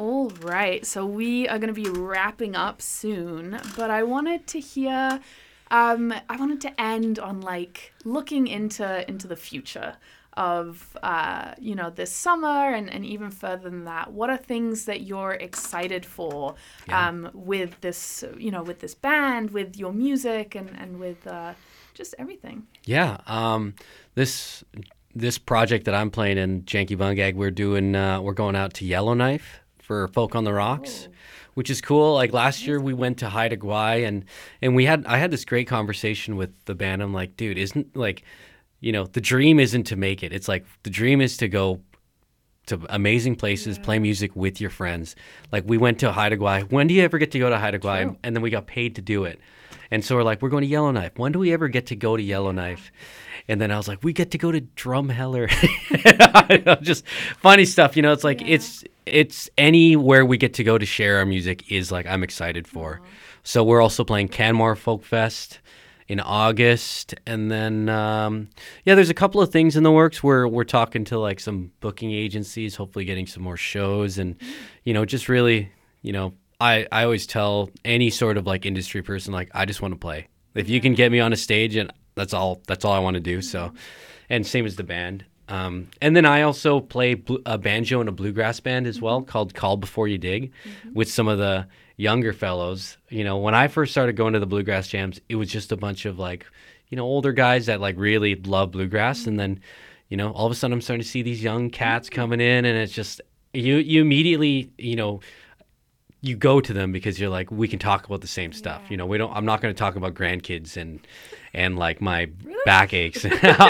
All right, so we are going to be wrapping up soon, but I wanted to hear, I wanted to end on like looking into the future of, this summer and even further than that. What are things that you're excited for with this, with this band, with your music and with just everything? Yeah. This project that I'm playing in Janky Bungag, we're going out to Yellowknife for Folk on the Rocks, which is cool. Like last year we went to Haida Gwaii and I had this great conversation with the band. I'm like, dude, isn't like, the dream isn't to make it. It's like the dream is to go to amazing places, play music with your friends. Like we went to Haida Gwaii. When do you ever get to go to Haida Gwaii? True. And then we got paid to do it. And so we're like, we're going to Yellowknife. When do we ever get to go to Yellowknife? And then I was like, we get to go to Drumheller. Just funny stuff. It's like, it's anywhere we get to go to share our music is like, I'm excited for. So we're also playing Canmore Folk Fest in August. And then, there's a couple of things in the works where we're talking to like some booking agencies, hopefully getting some more shows and, just really, I always tell any sort of like industry person, like, I just want to play. If you can get me on a stage, and that's all I want to do. So, and same as the band. And then I also play a banjo and a bluegrass band as well called Call Before You Dig with some of the younger fellows. When I first started going to the bluegrass jams, it was just a bunch of like, older guys that like really love bluegrass. And then, all of a sudden I'm starting to see these young cats coming in, and it's just, you immediately, you go to them because you're like, we can talk about the same stuff. I'm not going to talk about grandkids and like my back aches,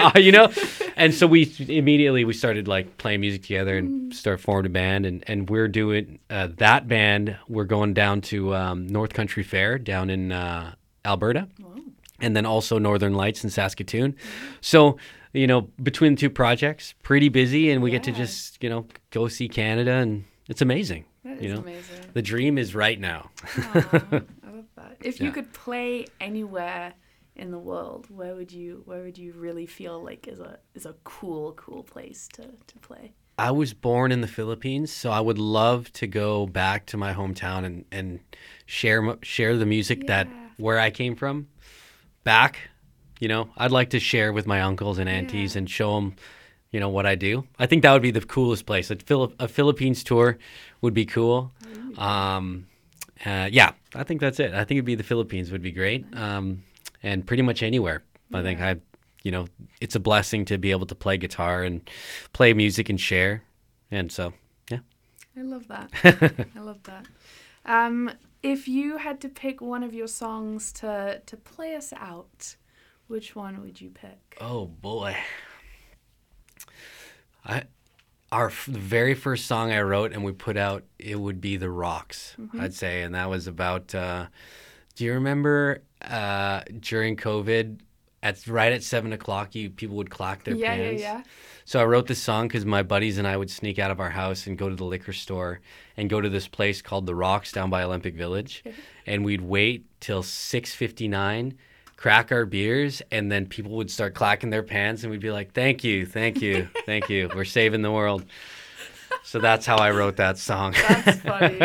And so we started like playing music together and start forming a band. And we're doing that band. We're going down to North Country Fair down in Alberta. Wow. And then also Northern Lights in Saskatoon. So, between the two projects, pretty busy, and we get to just, go see Canada, and it's amazing. That is amazing. The dream is right now. I love that. If you could play anywhere in the world, where would you really feel like is a cool place to play? I was born in the Philippines, so I would love to go back to my hometown and share the music that where I came from back. I'd like to share with my uncles and aunties and show them what I do. I think that would be the coolest place. A Philippines tour would be cool. I think that's it. I think it'd be the Philippines would be great. And pretty much anywhere. I think it's a blessing to be able to play guitar and play music and share. And so, yeah. I love that. I love that. If you had to pick one of your songs to play us out, which one would you pick? Oh boy. The very first song I wrote and we put out, it would be The Rocks, I'd say. And that was about, do you remember during COVID, right at 7:00, people would clack their pans? Yeah. So I wrote this song because my buddies and I would sneak out of our house and go to the liquor store and go to this place called The Rocks down by Olympic Village. And we'd wait till 6:59, crack our beers, and then people would start clacking their pans, and we'd be like, thank you. We're saving the world. So that's how I wrote that song. That's funny.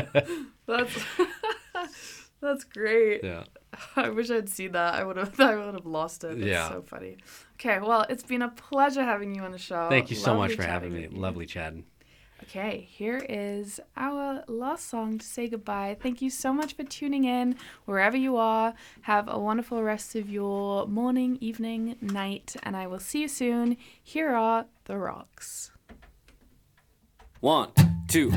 That's great. Yeah. I wish I'd seen that. I would have lost it. That's so funny. Okay, well, it's been a pleasure having you on the show. Thank you so much for having me. Lovely chatting. Okay, here is our last song to say goodbye. Thank you so much for tuning in wherever you are. Have a wonderful rest of your morning, evening, night, and I will see you soon. Here are The Rocks. 1, 2